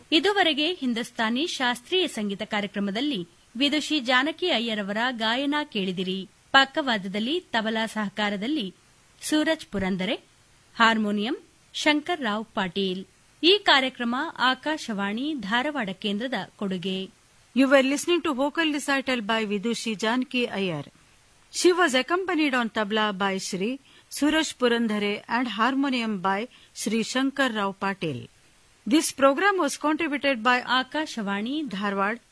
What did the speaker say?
ಇದುವರೆಗೆ ಹಿಂದೂಸ್ತಾನಿ ಶಾಸ್ತ್ರೀಯ ಸಂಗೀತ ಕಾರ್ಯಕ್ರಮದಲ್ಲಿ ವಿದುಷಿ ಜಾನಕಿ ಅಯ್ಯರವರ ಗಾಯನ ಕೇಳಿದಿರಿ. ಪಕ್ಕವಾದ್ಯದಲ್ಲಿ ತಬಲಾ ಸಹಕಾರದಲ್ಲಿ ಸೂರಜ್ ಪುರಂದರೆ, ಹಾರ್ಮೋನಿಯಂ ಶಂಕರ್ ರಾವ್ ಪಾಟೀಲ್. ಈ ಕಾರ್ಯಕ್ರಮ ಆಕಾಶವಾಣಿ ಧಾರವಾಡ ಕೇಂದ್ರದ ಕೊಡುಗೆ. You were listening to vocal recital by Vidushi Janaki Iyer. She was accompanied on tabla by Shri Suraj Purandhare and harmonium by Shri Shankar Rao Patil. This program was contributed by Akashvani Dharwad